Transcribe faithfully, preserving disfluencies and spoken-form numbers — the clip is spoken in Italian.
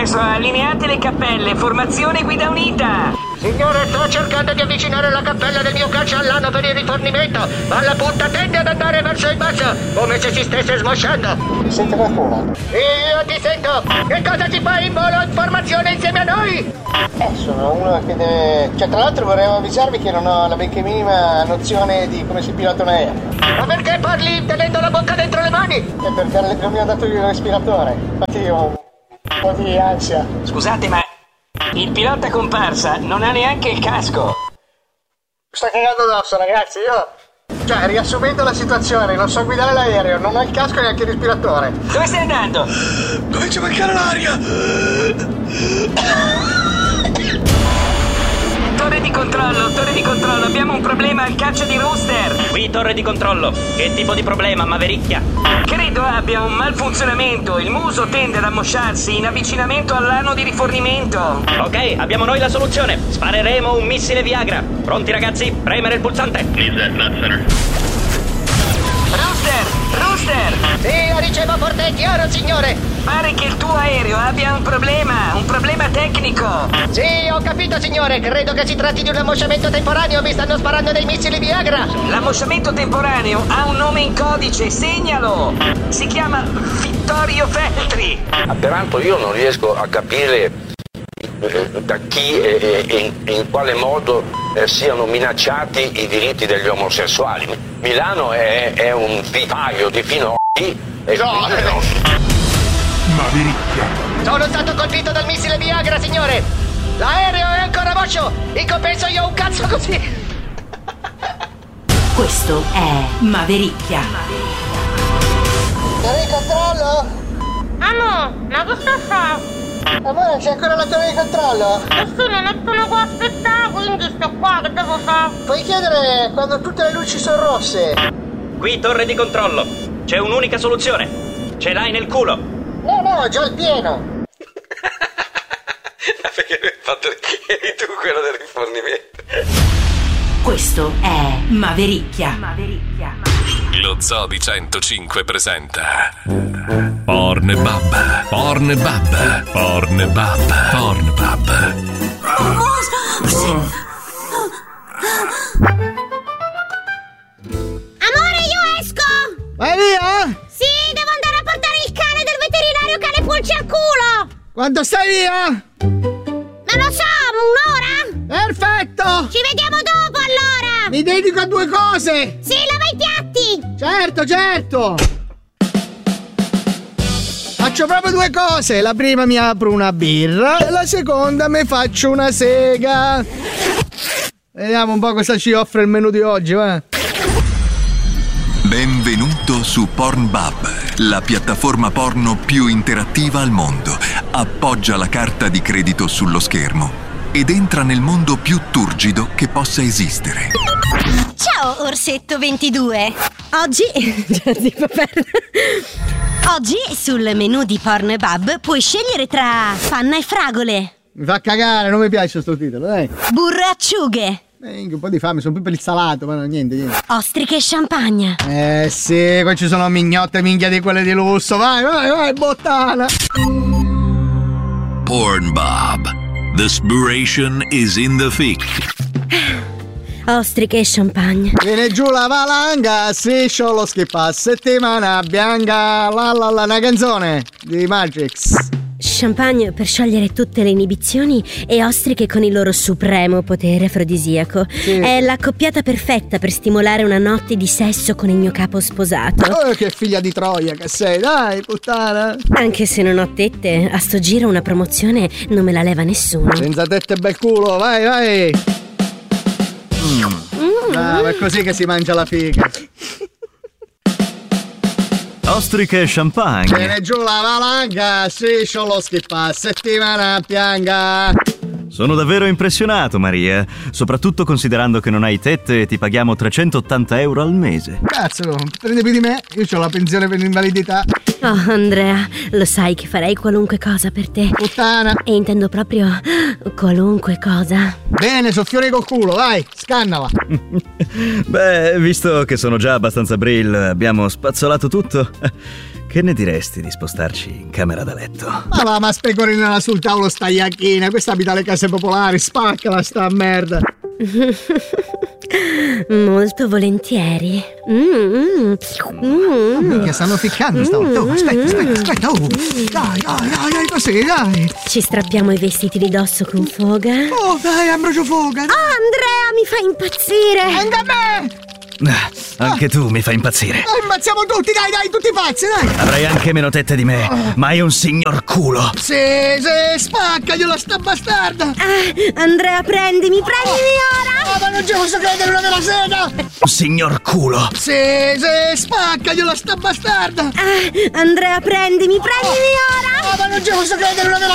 Adesso allineate le cappelle, formazione guida unita. Signore, sto cercando di avvicinare la cappella del mio calcio all'ano per il rifornimento, ma la punta tende ad andare verso il basso, come se si stesse smosciando. Mi sente qualcuno? Io ti sento! Che cosa ci fai in volo in formazione insieme a noi? Eh, sono uno che deve... Cioè, tra l'altro volevo avvisarvi che non ho la benché minima nozione di come si pilota un aereo. Ma perché parli tenendo la bocca dentro le mani? È perché non mi ha dato il respiratore. Infatti io ho un po' di ansia. Scusate, ma il pilota comparsa non ha neanche il casco. Sta cagando addosso, ragazzi, io... Cioè, riassumendo la situazione, non so guidare l'aereo, non ho il casco e neanche il respiratore. Dove stai andando? Comincia a mancare l'aria! Torre di controllo, torre di controllo, abbiamo un problema al calcio di Rooster. Qui torre di controllo, che tipo di problema, Mavericchia? Credo abbia un malfunzionamento, il muso tende ad ammosciarsi in avvicinamento all'ano di rifornimento. Ok, abbiamo noi la soluzione, spareremo un missile Viagra. Pronti ragazzi? Premere il pulsante. Rooster, Rooster! Sì, la ricevo forte e chiaro, signore! Pare che il tuo aereo abbia un problema, un problema tecnico. Sì, ho capito, signore, credo che si tratti di un ammosciamento temporaneo, mi stanno sparando dei missili Viagra. L'ammosciamento temporaneo ha un nome in codice, segnalo! Si chiama Vittorio Feltri. Ah, peraltro io non riesco a capire eh, da chi e eh, in, in quale modo eh, siano minacciati i diritti degli omosessuali. Milano è, è un vivaio di finocchi e No, quindi no. non... Mavericchia. Sono stato colpito dal missile Viagra, signore! L'aereo è ancora moscio! In compenso io ho un cazzo così! Questo è Mavericchia. Torre di controllo? Amo, ma cosa fa? Amore, c'è ancora la torre di controllo? Eh sì, non nessuno può aspettare, quindi sto qua, che devo fare? Puoi chiedere quando tutte le luci sono rosse? Qui torre di controllo, c'è un'unica soluzione. Ce l'hai nel culo. No, no, ho già il pieno. Perché hai fatto... eri tu quello del rifornimento. Questo è Mavericchia. Mavericchia. Lo Zoo di centocinque presenta Pornbub, Pornbub, Pornbub, Pornbub. Amore, io esco! Vai via? Sì, devo andare a portare il cane del veterinario che ha le pulci al culo! Quando stai via? Non lo so, un'ora? Perfetto! Ci vediamo dopo allora! Mi dedico a due cose! Sì, lava i piatti! Certo, certo! Faccio proprio due cose. La prima mi apro una birra e la seconda mi faccio una sega. Vediamo un po' cosa ci offre il menù di oggi, va? Benvenuto su Pornbub, la piattaforma porno più interattiva al mondo. Appoggia la carta di credito sullo schermo ed entra nel mondo più turgido che possa esistere. Ciao, Orsetto ventidue! Oggi... Oggi sul menù di Pornbub puoi scegliere tra panna e fragole, Mi fa cagare, non mi piace sto titolo, dai. burro e acciughe, Eh, un po' di fame, sono più per il salato, ma no, niente, niente. ostriche e champagne. Eh sì, qua ci sono mignotte minchia di quelle di lusso. Vai, vai, vai, bottana. Pornbub. The spiration is in the thick. Ostriche e champagne. Viene giù la valanga, striscio lo schippa, settimana bianca, la la la, una canzone di Matrix. Champagne per sciogliere tutte le inibizioni e ostriche con il loro supremo potere afrodisiaco. Sì. È l'accoppiata perfetta per stimolare una notte di sesso con il mio capo sposato. Oh, che figlia di Troia che sei, dai, puttana. Anche se non ho tette, a sto giro una promozione non me la leva nessuno. Senza tette e bel culo, vai, vai. Mm. Ah, è così che si mangia la figa. Ostriche e champagne. Viene giù la valanga, striscio lo schippa, settimana bianca. Sono davvero impressionato, Maria. Soprattutto considerando che non hai tette e ti paghiamo trecentottanta euro al mese. Cazzo, prende più di me, io ho la pensione per l'invalidità. Oh, Andrea, lo sai che farei qualunque cosa per te. Puttana. E intendo proprio qualunque cosa. Bene, soffione col culo, vai, scannala. Beh, visto che sono già abbastanza brill, abbiamo spazzolato tutto. Che ne diresti di spostarci in camera da letto? Ma va, ma specorinala sul tavolo sta iacchina. Questa abita alle case popolari, spaccala sta merda. Molto volentieri. Mm, mm, mm. Che stanno ficcando stavolta. Oh, aspetta, aspetta, aspetta. Oh. Dai, dai, dai, dai, così, dai. Ci strappiamo i vestiti di dosso con foga. Oh, dai, Ambrogio Foga. Oh, Andrea, mi fa impazzire. Anche a me. Anche tu mi fai impazzire. Dai, impazziamo tutti, dai, dai, tutti pazzi, dai. Avrai anche meno tette di me, ma è un signor culo. Sì, sì, spaccagliela sta bastarda. Ah, Andrea, prendimi, prendimi ora. Oh, ma non ci posso credere, una vera sega. Un signor culo. Sì, sì, spaccagliela sta bastarda. Ah, Andrea, prendimi, prendimi ora. Oh, ma non ci posso credere, una vera